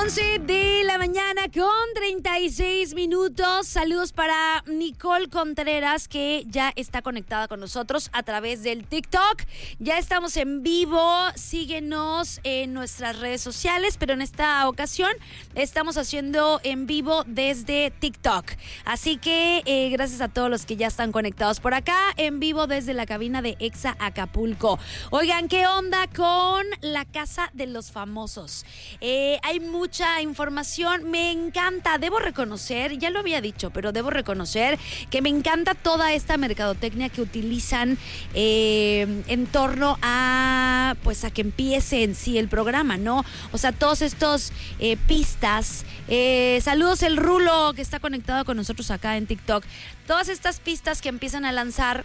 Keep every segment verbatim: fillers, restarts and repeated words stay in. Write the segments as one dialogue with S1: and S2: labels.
S1: once de la mañana con treinta y seis minutos. Saludos para Nicole Contreras, que ya está conectada con nosotros a través del TikTok. Ya estamos en vivo. Síguenos en nuestras redes sociales, pero en esta ocasión estamos haciendo en vivo desde TikTok. Así que eh, gracias a todos los que ya están conectados por acá, en vivo desde la cabina de Exa Acapulco. Oigan, ¿qué onda con la Casa de los Famosos? Eh, hay mucha información, me encanta, debo reconocer, ya lo había dicho, pero debo reconocer que me encanta toda esta mercadotecnia que utilizan eh, en torno a, pues a que empiece en sí el programa, ¿no? O sea, todos estos eh, pistas, eh, saludos el Rulo que está conectado con nosotros acá en TikTok, todas estas pistas que empiezan a lanzar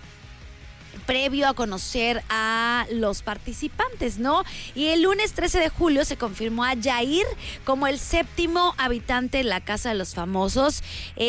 S1: previo a conocer a los participantes, ¿no? Y el lunes trece de julio se confirmó a Yair como el séptimo habitante de la Casa de los Famosos.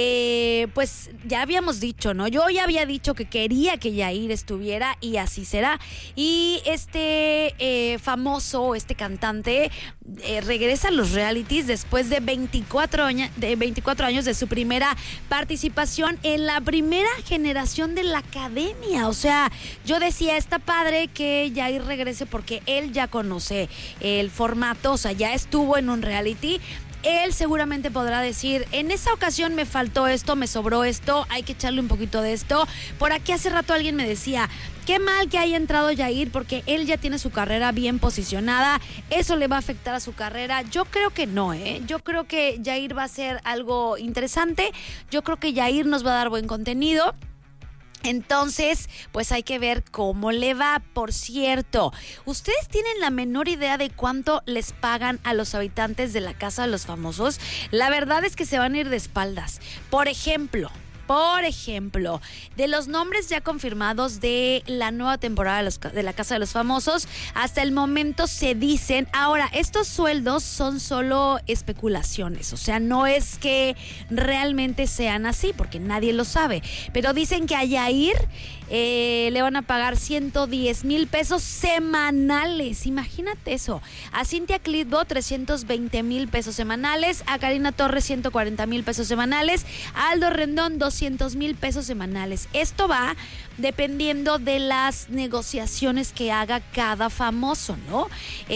S1: Eh, pues ya habíamos dicho, ¿no? Yo ya había dicho que quería que Yair estuviera y así será. Y este eh, famoso, este cantante, eh, regresa a los realities después de veinticuatro años, de veinticuatro años de su primera participación en la primera generación de la academia. O sea, yo decía, está padre que Yair regrese porque él ya conoce el formato, o sea, ya estuvo en un reality. Él seguramente podrá decir, en esa ocasión me faltó esto, me sobró esto, hay que echarle un poquito de esto. Por aquí hace rato alguien me decía, qué mal que haya entrado Yair porque él ya tiene su carrera bien posicionada, eso le va a afectar a su carrera. Yo creo que no, ¿eh? Yo creo que Yair va a ser algo interesante, yo creo que Yair nos va a dar buen contenido. Entonces, pues hay que ver cómo le va. Por cierto, ¿ustedes tienen la menor idea de cuánto les pagan a los habitantes de la Casa de los Famosos? La verdad es que se van a ir de espaldas. Por ejemplo... Por ejemplo, de los nombres ya confirmados de la nueva temporada de, los, de la Casa de los Famosos, hasta el momento se dicen, ahora, estos sueldos son solo especulaciones, o sea, no es que realmente sean así, porque nadie lo sabe, pero dicen que a Yair eh, le van a pagar ciento diez mil pesos semanales, imagínate eso, a Cintia Clitbo trescientos veinte mil pesos semanales, a Karina Torres ciento cuarenta mil pesos semanales, a Aldo Rendón doscientos mil pesos semanales. Esto va dependiendo de las negociaciones que haga cada famoso, ¿no?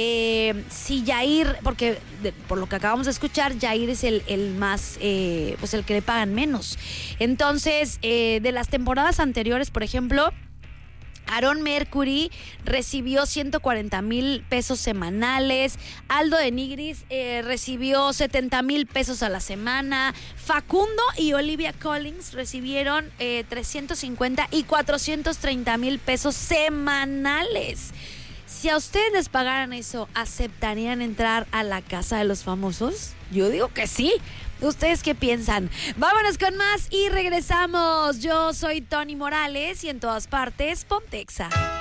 S1: Eh, si Yair, porque de, por lo que acabamos de escuchar, Yair es el, el más, eh, pues el que le pagan menos. Entonces, eh, de las temporadas anteriores, por ejemplo, Aaron Mercury recibió ciento cuarenta mil pesos semanales. Aldo de Nigris eh, recibió setenta mil pesos a la semana. Facundo y Olivia Collins recibieron eh, trescientos cincuenta y cuatrocientos treinta mil pesos semanales. Si a ustedes les pagaran eso, ¿aceptarían entrar a la Casa de los Famosos? Yo digo que sí. ¿Ustedes qué piensan? Vámonos con más y regresamos. Yo soy Tony Morales y en todas partes, ponte Exa.